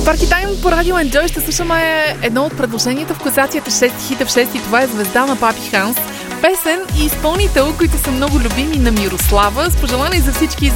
Парти Тайм по Радио Enjoy ще слушаме едно от предложенията в класацията 6 хита в 6 и това е Звезда на Папи Ханс. Песен и изпълнител, които са много любими на Мирослава. С пожелание за всички